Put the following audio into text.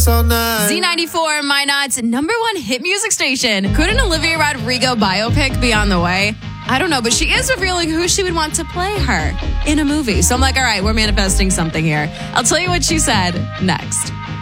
this all night. Z94, Minot's #1 hit music station. Could an Olivia Rodrigo biopic be on the way? I don't know, but she is revealing who she would want to play her in a movie. So I'm like, all right, we're manifesting something here. I'll tell you what she said next.